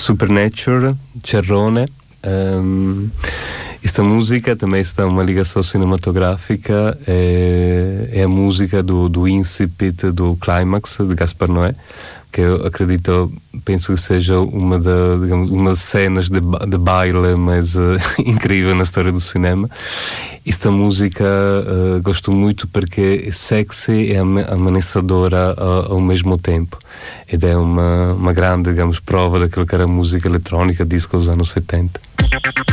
Supernature, Cerrone. Esta música também está uma ligação cinematográfica, é a música do Incipit do Climax de Gaspar Noé, que eu acredito, penso que seja uma das cenas de baile mais incrível na história do cinema. Esta música gosto muito porque é sexy e amanecedora ao mesmo tempo. Ed é uma grande, prova daquilo que era a música eletrónica, disco dos anos 70.